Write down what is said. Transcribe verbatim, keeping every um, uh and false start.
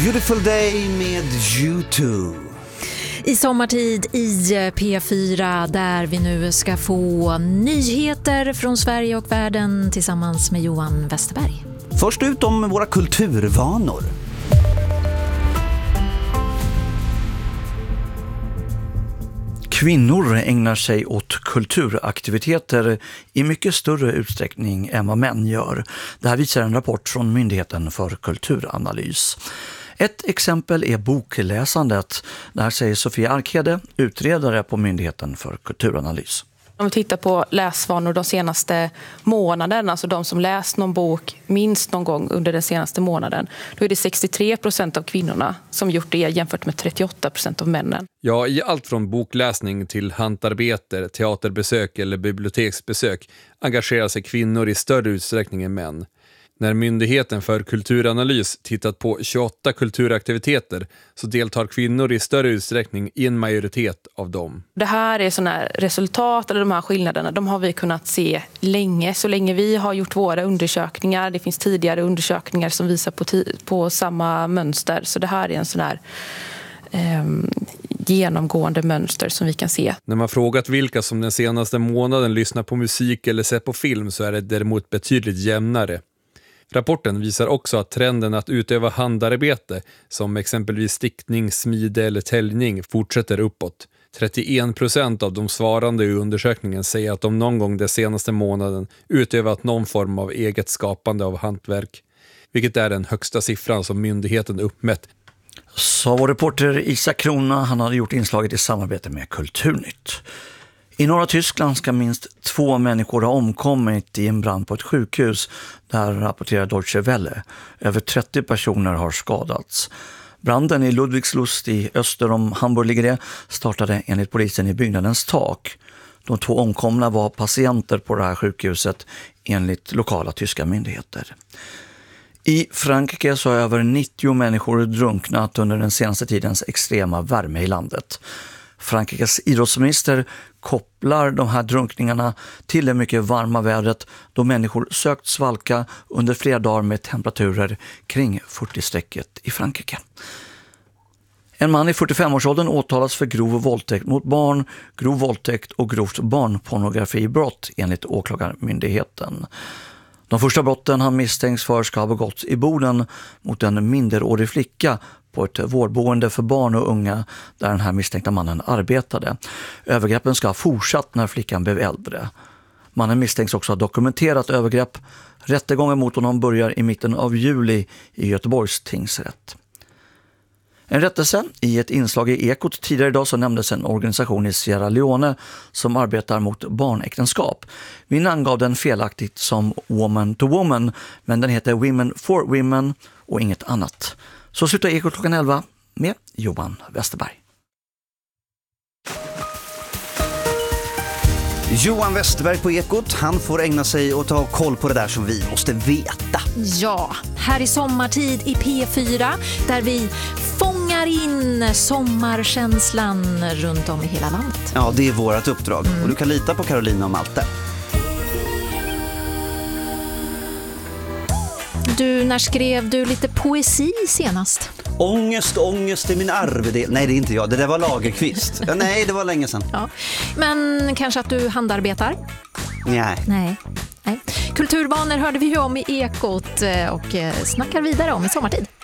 Beautiful Day med U två. I sommartid i P fyra där vi nu ska få nyheter från Sverige och världen tillsammans med Johan Westerberg. Först ut om våra kulturvanor. Kvinnor ägnar sig åt kulturaktiviteter i mycket större utsträckning än vad män gör. Det här visar en rapport från Myndigheten för kulturanalys. Ett exempel är bokläsandet. Det här säger Sofia Arkhede, utredare på Myndigheten för kulturanalys. Om vi tittar på läsvanor de senaste månaderna, alltså de som läst någon bok minst någon gång under den senaste månaden, då är det sextiotre procent av kvinnorna som gjort det jämfört med trettioåtta procent av männen. Ja, i allt från bokläsning till hantarbete, teaterbesök eller biblioteksbesök engagerar sig kvinnor i större utsträckning än män. När Myndigheten för kulturanalys tittat på tjugoåtta kulturaktiviteter så deltar kvinnor i större utsträckning i en majoritet av dem. Det här är sådana här resultat, eller de här skillnaderna, de har vi kunnat se länge. Så länge vi har gjort våra undersökningar, det finns tidigare undersökningar som visar på, ti- på samma mönster. Så det här är en sån här eh, genomgående mönster som vi kan se. När man frågat vilka som den senaste månaden lyssnar på musik eller ser på film så är det däremot betydligt jämnare. Rapporten visar också att trenden att utöva handarbete, som exempelvis stickning, smide eller täljning, fortsätter uppåt. trettioen procent av de svarande i undersökningen säger att de någon gång den senaste månaden utövat någon form av eget skapande av hantverk, vilket är den högsta siffran som myndigheten uppmätt. Så vår reporter Isak Krona, han hade gjort inslaget i samarbete med Kulturnytt. I norra Tyskland ska minst två människor ha omkommit i en brand på ett sjukhus. Där rapporterar Deutsche Welle. Över trettio personer har skadats. Branden i Ludwigslust i öster om Hamburg ligger det, startade enligt polisen i byggnadens tak. De två omkomna var patienter på det här sjukhuset enligt lokala tyska myndigheter. I Frankrike så har över nittio människor drunknat under den senaste tidens extrema värme i landet. Frankrikes idrottsminister kopplar de här drunkningarna till det mycket varma vädret då människor sökt svalka under flera dagar med temperaturer kring fyrtio-strecket i Frankrike. En man i fyrtiofem-årsåldern åtalas för grov våldtäkt mot barn, grov våldtäkt och grovt barnpornografibrott enligt åklagarmyndigheten. De första brotten han misstänks för ska ha begåtts i Boden mot en minderårig flicka på ett vårdboende för barn och unga där den här misstänkta mannen arbetade. Övergreppen ska ha fortsatt när flickan blev äldre. Mannen misstänks också ha dokumenterat övergrepp. Rättegången mot honom börjar i mitten av juli i Göteborgs tingsrätt. En rättelse i ett inslag i Ekot tidigare idag så nämndes en organisation i Sierra Leone som arbetar mot barnäktenskap. Vi namngav den felaktigt som Woman to Woman, men den heter Women for Women och inget annat. Så slutar Ekot klockan elva med Johan Westerberg. Johan Westerberg på Ekot, han får ägna sig åt att ha koll på det där som vi måste veta. Ja, här i sommartid i P fyra där vi fångar in sommarkänslan runt om i hela landet. Ja, det är vårt uppdrag mm. och du kan lita på Carolina och Malte. Du, när skrev du lite poesi senast? Ångest, ångest i min arvedel. Nej, det är inte jag. Det där var Lagerqvist. Ja, nej, det var länge sedan. Ja. Men kanske att du handarbetar? Nej. Nej. Nej. Kulturvanor hörde vi ju om i Ekot och snackar vidare om i sommartid.